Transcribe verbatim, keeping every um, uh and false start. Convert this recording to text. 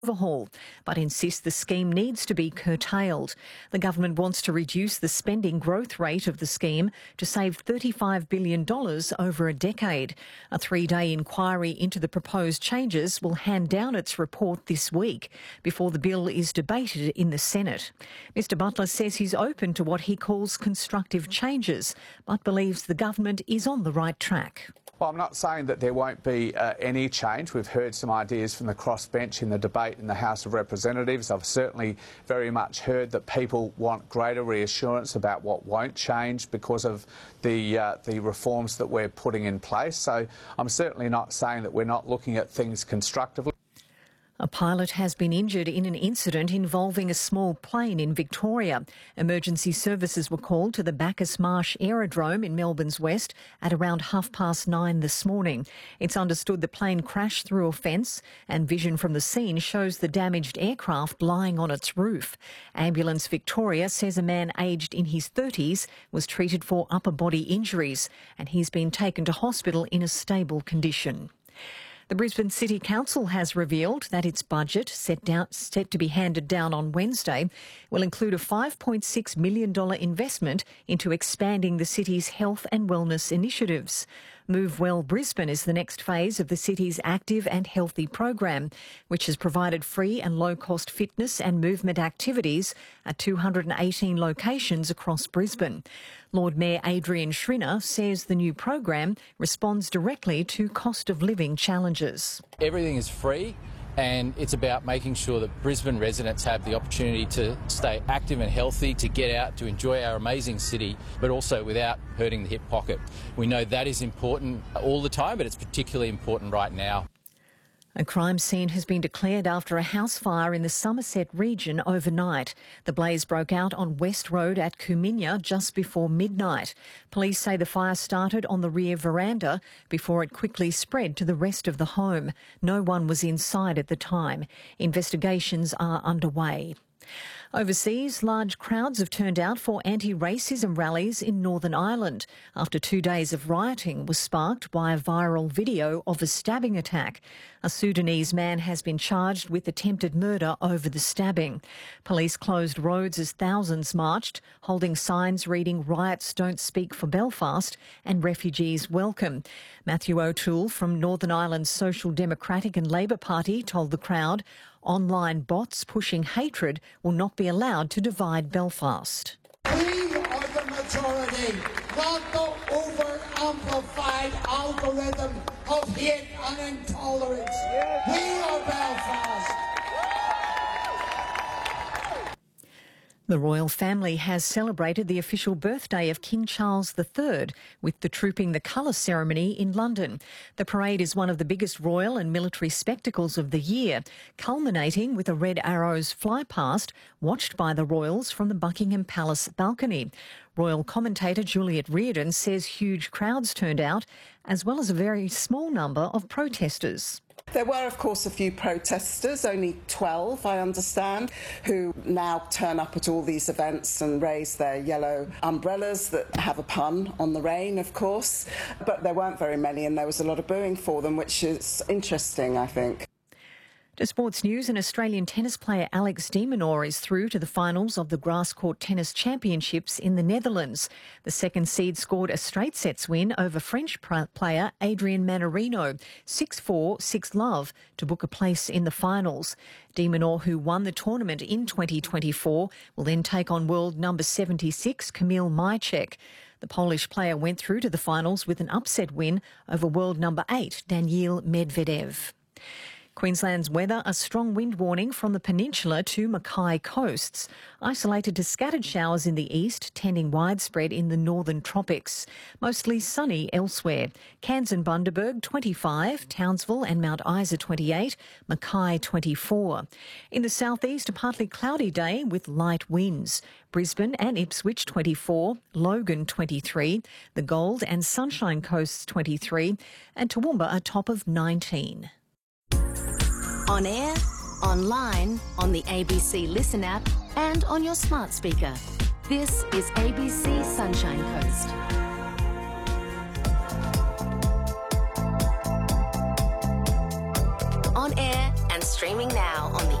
overhaul, but insists the scheme needs to be curtailed. The government wants to reduce the spending growth rate of the scheme to save thirty-five billion dollars over a decade. A three-day inquiry into the proposed changes will hand down its report this week before the bill is debated in the Senate. Mr Butler says he's open to what he calls constructive changes, but believes the government is on the right track. Well, I'm not saying that there won't be uh, any change. We've heard some ideas from the crossbench in the debate in the House of Representatives. I've certainly very much heard that people want greater reassurance about what won't change because of the, uh, the reforms that we're putting in place. So I'm certainly not saying that we're not looking at things constructively. A pilot has been injured in an incident involving a small plane in Victoria. Emergency services were called to the Bacchus Marsh Aerodrome in Melbourne's west at around half past nine this morning. It's understood the plane crashed through a fence, and vision from the scene shows the damaged aircraft lying on its roof. Ambulance Victoria says a man aged in his thirties was treated for upper body injuries, and he's been taken to hospital in a stable condition. The Brisbane City Council has revealed that its budget, set, down, set to be handed down on Wednesday, will include a five point six million dollars investment into expanding the city's health and wellness initiatives. Move Well Brisbane is the next phase of the city's active and healthy program, which has provided free and low-cost fitness and movement activities at two hundred eighteen locations across Brisbane. Lord Mayor Adrian Schrinner says the new program responds directly to cost of living challenges. Everything is free, and it's about making sure that Brisbane residents have the opportunity to stay active and healthy, to get out, to enjoy our amazing city, but also without hurting the hip pocket. We know that is important all the time, but it's particularly important right now. A crime scene has been declared after a house fire in the Somerset region overnight. The blaze broke out on West Road at Coominya just before midnight. Police say the fire started on the rear veranda before it quickly spread to the rest of the home. No one was inside at the time. Investigations are underway. Overseas, large crowds have turned out for anti-racism rallies in Northern Ireland after two days of rioting was sparked by a viral video of a stabbing attack. A Sudanese man has been charged with attempted murder over the stabbing. Police closed roads as thousands marched, holding signs reading "Riots Don't Speak for Belfast" and "Refugees Welcome." Matthew O'Toole from Northern Ireland's Social Democratic and Labor Party told the crowd online bots pushing hatred will not be allowed to divide Belfast. We are the majority, not the over-amplified algorithm of hate and intolerance. We are Belfast. The royal family has celebrated the official birthday of King Charles the Third with the Trooping the Colour ceremony in London. The parade is one of the biggest royal and military spectacles of the year, culminating with a Red Arrows flypast watched by the royals from the Buckingham Palace balcony. Royal commentator Juliet Reardon says huge crowds turned out, as well as a very small number of protesters. There were, of course, a few protesters, only twelve, I understand, who now turn up at all these events and raise their yellow umbrellas that have a pun on the rain, of course. But there weren't very many, and there was a lot of booing for them, which is interesting, I think. To sports news, an Australian tennis player Alex de Minaur is through to the finals of the Grass Court Tennis Championships in the Netherlands. The second seed scored a straight sets win over French player Adrian Mannarino, six four, six love, to book a place in the finals. De Minaur, who won the tournament in twenty twenty-four, will then take on world number seventy-six Kamil Majcik. The Polish player went through to the finals with an upset win over world number eight Daniil Medvedev. Queensland's weather, a strong wind warning from the peninsula to Mackay coasts. Isolated to scattered showers in the east, tending widespread in the northern tropics. Mostly sunny elsewhere. Cairns and Bundaberg twenty-five, Townsville and Mount Isa twenty-eight, Mackay twenty-four. In the southeast, a partly cloudy day with light winds. Brisbane and Ipswich twenty-four, Logan twenty-three, the Gold and Sunshine Coasts twenty-three, and Toowoomba a top of nineteen. On air, online, on the A B C Listen app and on your smart speaker. This is A B C Sunshine Coast. On air and Streaming now on the